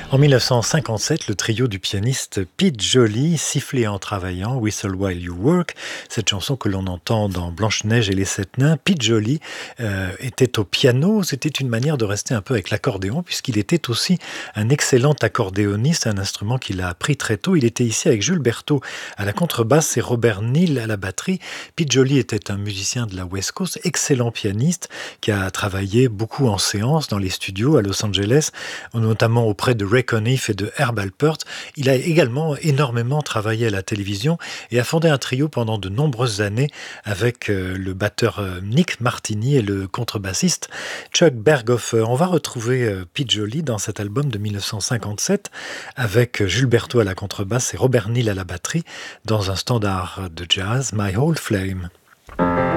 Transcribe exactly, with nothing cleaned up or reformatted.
En mille neuf cent cinquante-sept, le trio du pianiste Pete Jolly, Siffler en travaillant, Whistle While You Work, cette chanson que l'on entend dans Blanche-Neige et les Sept Nains. Pete Jolly euh, était au piano, c'était une manière de rester un peu avec l'accordéon, puisqu'il était aussi un excellent accordéoniste, un instrument qu'il a appris très tôt. Il était ici avec Jules Berthaud à la contrebasse et Robert Neal à la batterie. Pete Jolly était un musicien de la West Coast, excellent pianiste, qui a travaillé beaucoup en séance dans les studios à Los Angeles, notamment auprès de Ray Conniff et de Herb Alpert. Il a également énormément travaillé à la télévision et a fondé un trio pendant de nombreuses années avec euh, le batteur euh, Nick Martini et le contrebassiste Chuck Berghofer. On va retrouver euh, Pete Jolly dans cet album de mille neuf cent cinquante-sept avec euh, Jules Berthaud à la contrebasse et Robert Neal à la batterie dans un standard de jazz, My Old Flame.